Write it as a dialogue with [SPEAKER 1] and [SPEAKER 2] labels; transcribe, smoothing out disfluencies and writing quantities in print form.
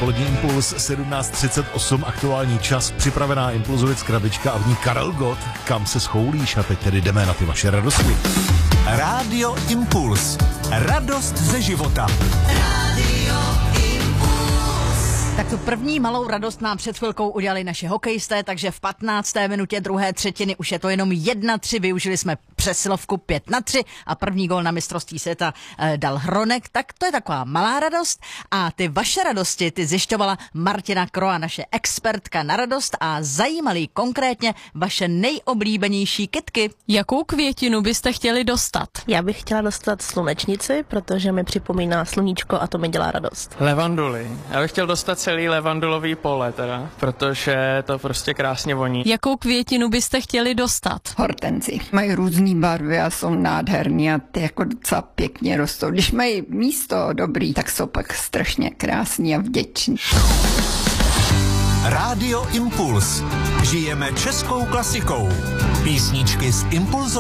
[SPEAKER 1] Polední impuls 17:38, aktuální čas, připravená Impulzovic krabička a v ní Karel Gott. Kam se schoulíš? A teď tedy jdeme na ty vaše radosti.
[SPEAKER 2] Rádio Impuls. Radost ze života.
[SPEAKER 3] Tak tu první malou radost nám před chvilkou udělali naši hokejisté, takže v 15. minutě druhé třetiny už je to jenom 1-3, využili jsme přesilovku 5-3 a první gól na mistrovství světa dal Hronek, tak to je taková malá radost a ty vaše radosti, ty zjišťovala Martina Kroa, naše expertka na radost a zajímaly konkrétně vaše nejoblíbenější kytky.
[SPEAKER 4] Jakou květinu byste chtěli dostat?
[SPEAKER 5] Já bych chtěla dostat slunečnici, protože mi připomíná sluníčko a to mi dělá radost.
[SPEAKER 6] Levanduly. Já bych chtěl dostat celý levandulový pole teda, protože to prostě krásně voní.
[SPEAKER 4] Jakou květinu byste chtěli dostat?
[SPEAKER 7] Hortenzi. Mají různý barvy a jsou nádherný a ty jako docela pěkně rostou. Když mají místo dobrý, tak jsou pak strašně krásný a vděční.
[SPEAKER 2] Rádio Impuls. Žijeme českou klasikou. Písničky z Impulzu.